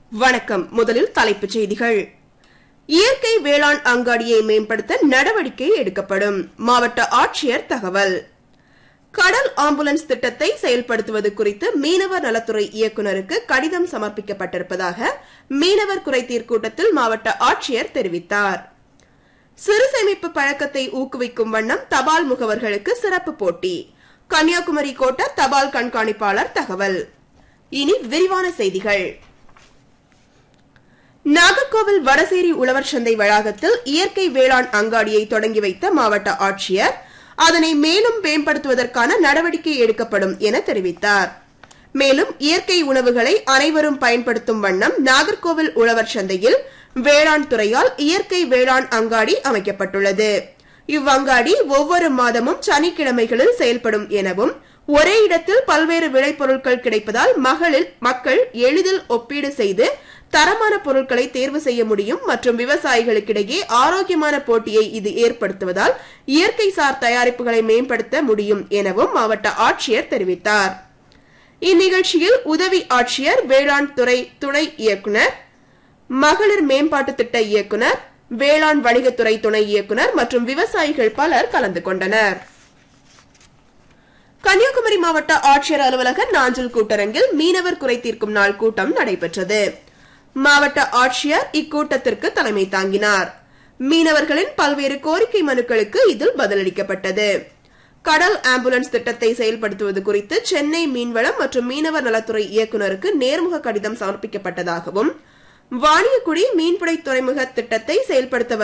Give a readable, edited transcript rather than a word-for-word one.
வணக்கம். முதலில் தலைப்புச் செய்திகள். இயற்கை வேளாண் அங்காடியை மேம்படுத்த நடவடிக்கை எடுக்கப்படும். மாவட்ட ஆட்சியர் தகவல். கடல் ஆம்புலன்ஸ் திட்டத்தை செயல்படுத்துவது குறித்து மீனவர் நலத்துறை இயக்குநருக்கு கடிதம் சமர்ப்பிக்கப்பட்டிருப்பதாக மீனவர் குறைதீர் கூட்டத்தில் மாவட்ட ஆட்சியர் தெரிவித்தார். சிறு சேமிப்பு பழக்கத்தை ஊக்குவிக்கும் வண்ணம் தபால் முகவர்களுக்கு சிறப்பு போட்டி. கன்னியாகுமரி கோட்ட தபால் கண்காணிப்பாளர் தகவல். இனி விரிவான செய்திகள். நாகர்கோவில் வடசேரி உழவர் சந்தை வளாகத்தில் இயற்கை வேளாண் அங்காடியை தொடங்கி வைத்த மாவட்ட ஆட்சியர் அதனை மேலும் மேம்படுத்துவதற்கான நடவடிக்கை எடுக்கப்படும் என தெரிவித்தார். மேலும் இயற்கை உணவுகளை அனைவரும் பயன்படுத்தும் வண்ணம் நாகர்கோவில் உழவர் சந்தையில் வேளாண் துறையால் இயற்கை வேளாண் அங்காடி அமைக்கப்பட்டுள்ளது. இவ்வங்காடி ஒவ்வொரு மாதமும் சனிக்கிழமைகளில் செயல்படும் எனவும் ஒரே இடத்தில் பல்வேறு விளைபொருட்கள் கிடைப்பதால் மக்கள் எளிதில் ஒப்பீடு செய்து தரமான பொருட்களை தேர்வு செய்ய முடியும் மற்றும் விவசாயிகளுக்கிடையே ஆரோக்கியமான போட்டியை இது ஏற்படுத்துவதால் இயற்கை சார் தயாரிப்புகளை மேம்படுத்த முடியும் எனவும் மாவட்ட ஆட்சியர் தெரிவித்தார். இந்நிகழ்ச்சியில் உதவி ஆட்சியர், வேளாண் துறை துணை இயக்குநர், மகளிர் மேம்பாட்டு திட்ட இயக்குநர், வேளாண் வணிகத்துறை துணை இயக்குநர் மற்றும் விவசாயிகள் பலர் கலந்து கொண்டனர். கன்னியாகுமரி மாவட்ட ஆட்சியர் அலுவலக நாஞ்சில் கூட்டரங்கில் மீனவர் குறை தீர்க்கும் நாள் கூட்டம் நடைபெற்றது. மாவட்ட ஆட்சியர் இக்கூட்டத்திற்கு தலைமை தாங்கினார். மீனவர்களின் பல்வேறு கோரிக்கை மனுக்களுக்கு இதில் பதிலளிக்கப்பட்டது. கடல் ஆம்புலன்ஸ் திட்டத்தை செயல்படுத்துவது குறித்து சென்னை மீன்வளம் மற்றும் மீனவர் நலத்துறை இயக்குநருக்கு நேர்முக கடிதம் சமர்ப்பிக்கப்பட்டதாகவும், வாணியக்குடி மீன்பிடி துறைமுக திட்டத்தை செயல்படுத்த